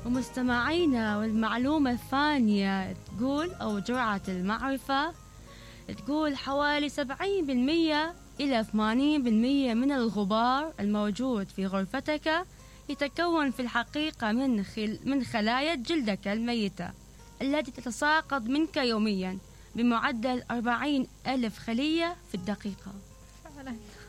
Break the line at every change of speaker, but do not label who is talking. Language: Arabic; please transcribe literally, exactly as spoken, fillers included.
ومستمعينا، والمعلومة الثانية تقول أو جرعة المعرفة تقول حوالي سبعين بالمية إلى ثمانين بالمية من الغبار الموجود في غرفتك يتكون في الحقيقة من خل من خلايا جلدك الميتة التي تتساقط منك يوميا بمعدل أربعين ألف خلية في الدقيقة.
فعلا